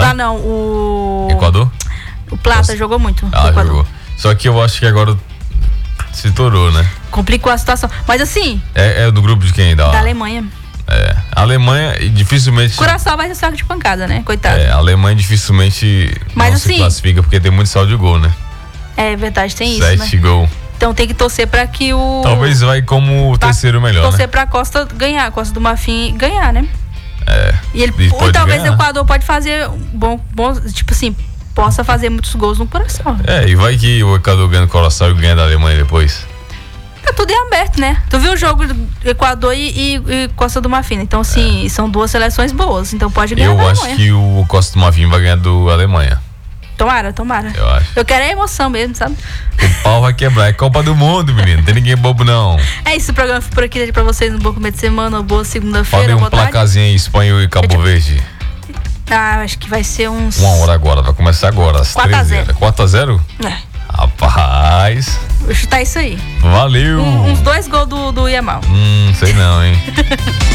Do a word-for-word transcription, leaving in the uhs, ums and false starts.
Lá não, o... Equador? O Plata Nossa. jogou muito. Ah, jogou. Só que eu acho que agora se torou, né? Complicou a situação. Mas assim... É, é do grupo de quem? Da, da Alemanha. É, a Alemanha dificilmente... Curaçao vai ser saco de pancada, né? Coitado. É, a Alemanha dificilmente Mas, não assim, se classifica porque tem muito saldo de gol, né? É verdade, tem isso, Sete né? gols. Então tem que torcer pra que o... Talvez vai como o terceiro melhor, torcer né? pra Costa ganhar, Costa do Marfim ganhar, né? É. E ele, ele ou talvez ganhar. o Equador pode fazer bom, bom, tipo assim, possa fazer muitos gols no Curaçao. É, e vai que o Equador ganha no Curaçao e ganha da Alemanha depois. Tá tudo em aberto, né? Tu viu o jogo do Equador e, e, e Costa do Marfim. Então, assim, é. são duas seleções boas. Então pode ganhar Eu da acho Alemanha. que o Costa do Marfim vai ganhar do Alemanha. Tomara, tomara. Eu acho. Eu quero a emoção mesmo, sabe? O pau vai quebrar. É Copa do Mundo, menino. Não tem ninguém bobo, não. É isso, o programa foi por aqui. Deixa pra vocês um bom começo de semana, uma boa segunda-feira. Falei um placazinho em Espanha e Cabo Verde. Ah, acho que vai ser uns... Uma hora agora. Vai começar agora, às treze horas. quatro a zero? É. Rapaz. Vou chutar isso aí. Valeu. Um, uns dois gols do, do Yamal. Hum, sei não, hein?